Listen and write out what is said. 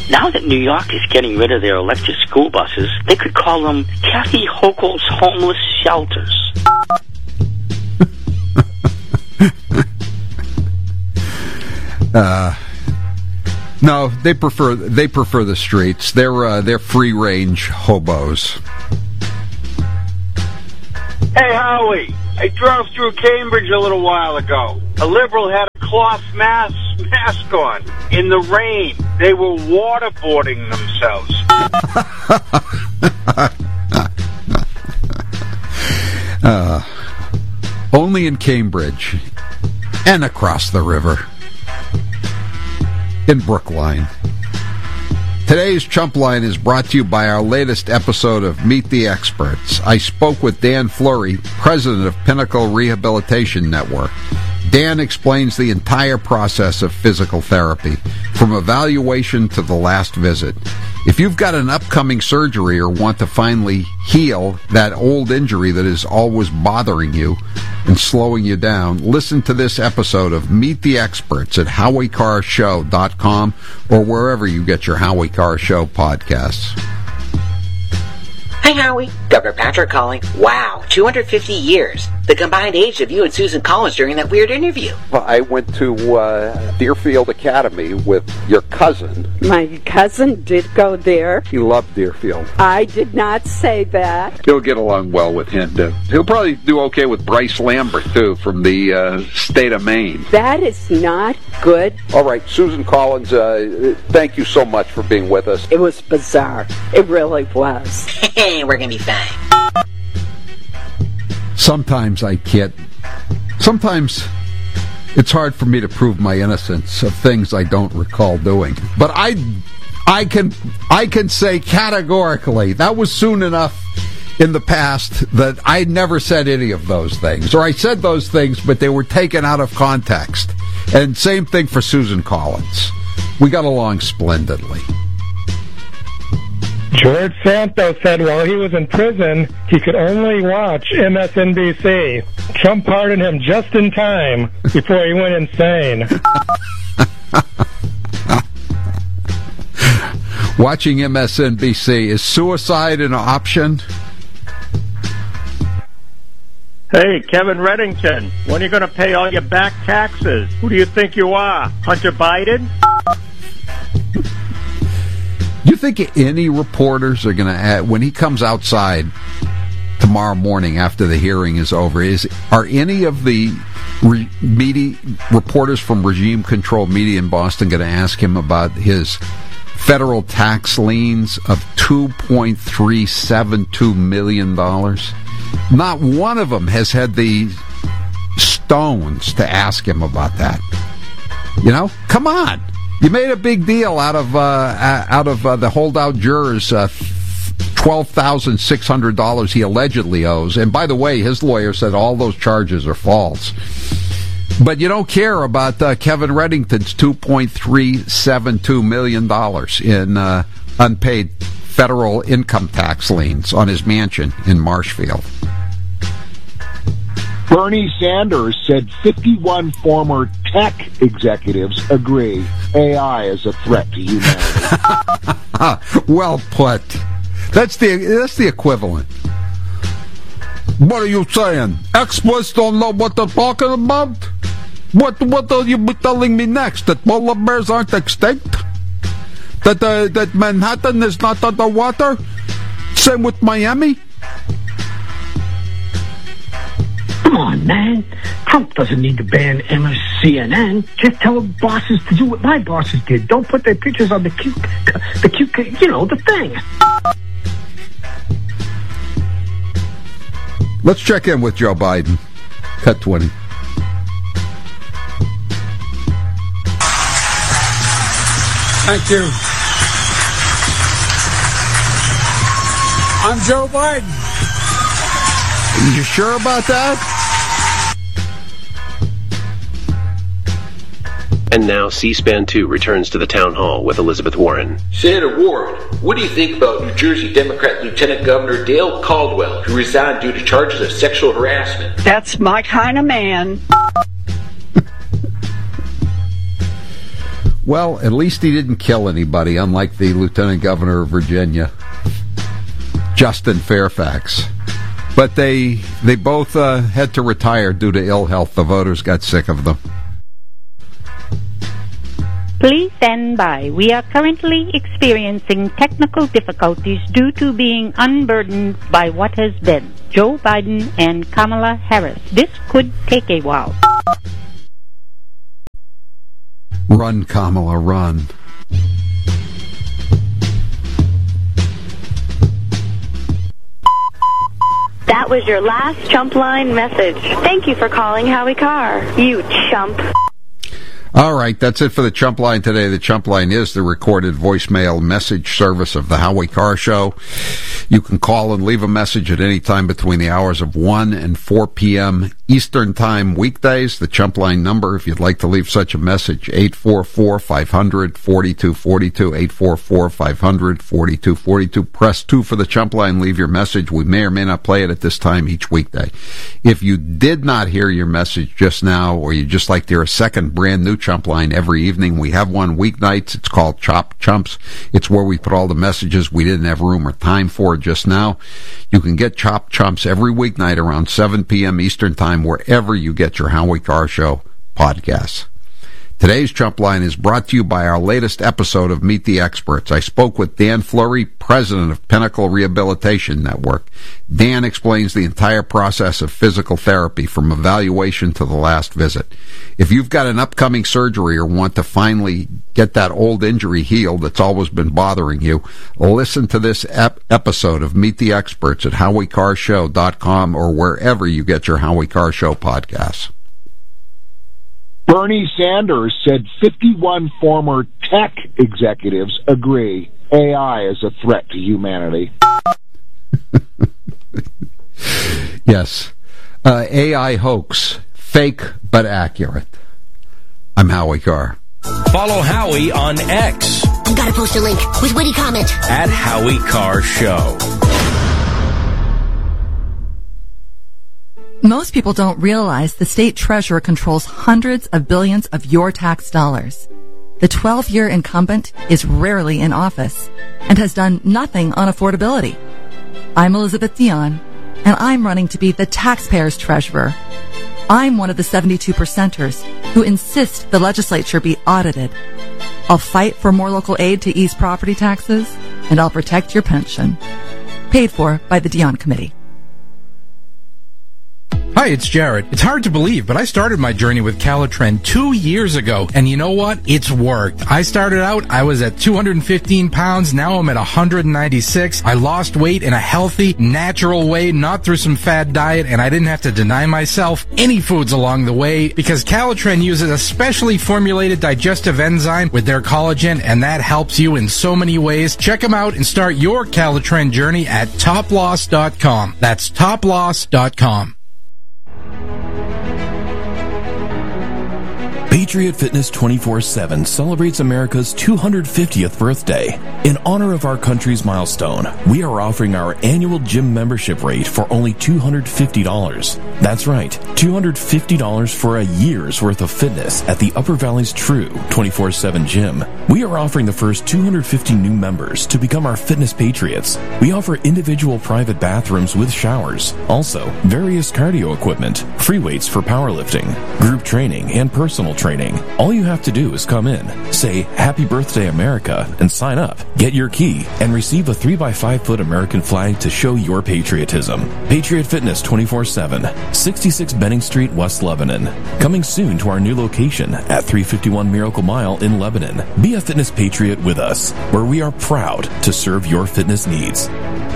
Now that New York is getting rid of their electric school buses, they could call them Kathy Hochul's Homeless Shelters. No, they prefer the streets. They're free range hobos. Hey, Howie, I drove through Cambridge a little while ago. A liberal had a cloth mask on. In the rain, they were waterboarding themselves. Only in Cambridge and across the river in Brookline. Today's Chump Line is brought to you by our latest episode of Meet the Experts. I spoke with Dan Fleury, president of Pinnacle Rehabilitation Network. Dan explains the entire process of physical therapy, from evaluation to the last visit. If you've got an upcoming surgery or want to finally heal that old injury that is always bothering you and slowing you down, listen to this episode of Meet the Experts at HowieCarrShow.com or wherever you get your Howie Carr Show podcasts. Hi, Howie. Governor Patrick calling. Wow, 250 years. The combined age of you and Susan Collins during that weird interview. Well, I went to Deerfield Academy with your cousin. My cousin did go there. He loved Deerfield. I did not say that. You'll get along well with him. He'll probably do okay with Bryce Lambert, too, from the state of Maine. That is not good. All right, Susan Collins, thank you so much for being with us. It was bizarre. It really was. Hey, we're going to be fine. Sometimes I can't. Sometimes it's hard for me to prove my innocence of things I don't recall doing. But I can say categorically that was soon enough in the past that I never said any of those things. Or I said those things, but they were taken out of context. And same thing for Susan Collins. We got along splendidly. George Santos said while he was in prison, he could only watch MSNBC. Trump pardoned him just in time before he went insane. Watching MSNBC, is suicide an option? Hey, Kevin Reddington, when are you going to pay all your back taxes? Who do you think you are, Hunter Biden? Do you think any reporters are going to, when he comes outside tomorrow morning after the hearing is over, are any of the media reporters from regime-controlled media in Boston going to ask him about his federal tax liens of $2.372 million? Not one of them has had the stones to ask him about that. You know, come on. You made a big deal out of the holdout jurors' $12,600 he allegedly owes. And by the way, his lawyer said all those charges are false. But you don't care about Kevin Reddington's $2.372 million in unpaid federal income tax liens on his mansion in Marshfield. Bernie Sanders said 51 former tech executives agree AI is a threat to humanity. Well put. That's the equivalent. What are you saying? Experts don't know what they're talking about? What are you telling me next? That polar bears aren't extinct? That Manhattan is not underwater? Same with Miami? Come on, man. Trump doesn't need to ban MSCNN. Just tell bosses to do what my bosses did. Don't put their pictures on the cute, the thing. Let's check in with Joe Biden. Cut 20. Thank you. I'm Joe Biden. Are you sure about that? And now C-SPAN 2 returns to the town hall with Elizabeth Warren. Senator Warren, what do you think about New Jersey Democrat Lieutenant Governor Dale Caldwell, who resigned due to charges of sexual harassment? That's my kind of man. Well, at least he didn't kill anybody, unlike the Lieutenant Governor of Virginia, Justin Fairfax. But they both had to retire due to ill health. The voters got sick of them. Please stand by. We are currently experiencing technical difficulties due to being unburdened by what has been Joe Biden and Kamala Harris. This could take a while. Run, Kamala, run. That was your last Chump Line message. Thank you for calling Howie Carr, you chump. All right, that's it for the Chump Line today. The Chump Line is the recorded voicemail message service of the Howie Carr Show. You can call and leave a message at any time between the hours of 1 and 4 p.m. Eastern Time weekdays. The Chump Line number, if you'd like to leave such a message, 844-500-4242, 844-500-4242. Press 2 for the Chump Line. Leave your message. We may or may not play it at this time each weekday. If you did not hear your message just now, or you just like to hear a second brand new Chump Line every evening, we have one weeknights. It's called Chop Chumps. It's where we put all the messages we didn't have room or time for just now. You can get Chop Chumps every weeknight around 7 p.m. Eastern Time, wherever you get your Howie Carr Show podcasts. Today's Chump Line is brought to you by our latest episode of Meet the Experts. I spoke with Dan Fleury, president of Pinnacle Rehabilitation Network. Dan explains the entire process of physical therapy from evaluation to the last visit. If you've got an upcoming surgery or want to finally get that old injury healed that's always been bothering you, listen to this episode of Meet the Experts at HowieCarrShow.com or wherever you get your Howie Carr Show podcasts. Bernie Sanders said 51 former tech executives agree AI is a threat to humanity. Yes. AI hoax. Fake but accurate. I'm Howie Carr. Follow Howie on X. I've got to post a link with witty comment. At Howie Carr Show. Most people don't realize the state treasurer controls hundreds of billions of your tax dollars. The 12-year incumbent is rarely in office and has done nothing on affordability. I'm Elizabeth Dion, and I'm running to be the taxpayer's treasurer. I'm one of the 72 percenters who insist the legislature be audited. I'll fight for more local aid to ease property taxes, and I'll protect your pension. Paid for by the Dion Committee. Hi, it's Jared. It's hard to believe, but I started my journey with Calitren 2 years ago, and you know what? It's worked. I started out, I was at 215 pounds, now I'm at 196. I lost weight in a healthy, natural way, not through some fad diet, and I didn't have to deny myself any foods along the way, because Calitren uses a specially formulated digestive enzyme with their collagen, and that helps you in so many ways. Check them out and start your Calitren journey at toploss.com. That's toploss.com. Patriot Fitness 24/7 celebrates America's 250th birthday. In honor of our country's milestone, we are offering our annual gym membership rate for only $250. That's right, $250 for a year's worth of fitness at the Upper Valley's true 24/7 gym. We are offering the first 250 new members to become our fitness patriots. We offer individual private bathrooms with showers, also various cardio equipment, free weights for powerlifting, group training, and personal training. All you have to do is come in, say Happy Birthday America, and sign up. Get your key and receive a 3x5 foot American flag to show your patriotism. Patriot Fitness 24/7, 66 Benning Street, West Lebanon. Coming soon to our new location at 351 Miracle Mile in Lebanon. Be a fitness patriot with us, where we are proud to serve your fitness needs.